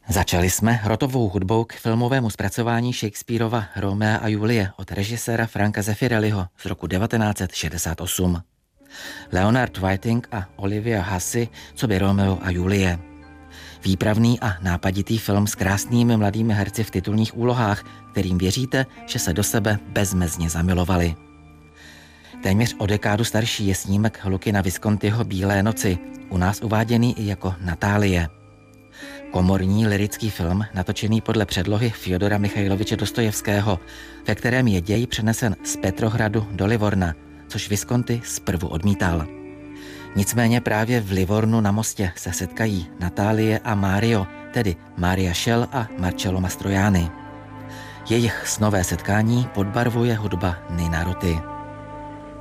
Začali jsme rotovou hudbou k filmovému zpracování Shakespearova Romea a Julie od režiséra Franka Zeffirelliho z roku 1968. Leonard Whiting a Olivia Hussey coby Romeo a Julie. Výpravný a nápaditý film s krásnými mladými herci v titulních úlohách, kterým věříte, že se do sebe bezmezně zamilovali. Téměř o dekádu starší je snímek Lucina Viscontiho Bílé noci, u nás uváděný i jako Natálie. Komorní lirický film, natočený podle předlohy Fjodora Michajloviče Dostojevského, ve kterém je děj přenesen z Petrohradu do Livorna, což Visconti zprvu odmítal. Nicméně právě v Livornu na mostě se setkají Natálie a Mario, tedy Maria Schell a Marcello Mastroianni. Jejich snové setkání podbarvuje hudba Nina Roti.